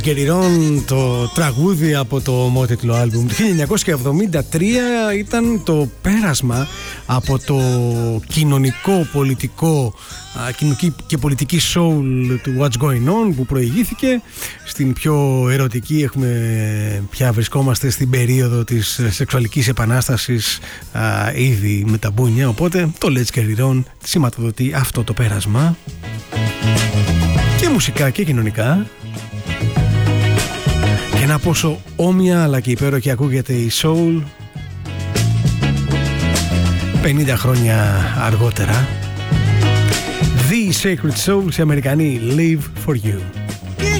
Κεριρών, το τραγούδι από το μότιτλο άλμπουμ του 1973 ήταν το πέρασμα από το κοινωνικό, πολιτικό, κοινωνική και πολιτική soul του What's Going On που προηγήθηκε στην πιο ερωτική. Πια βρισκόμαστε στην περίοδο της σεξουαλικής επανάστασης ήδη με τα μπούνια, οπότε το Let's Get It On σηματοδοτεί αυτό το πέρασμα και μουσικά και κοινωνικά. Και να πόσο όμοια αλλά και υπέροχη ακούγεται η soul 50 χρόνια αργότερα. The Sacred Souls, οι Αμερικανοί, Live For You.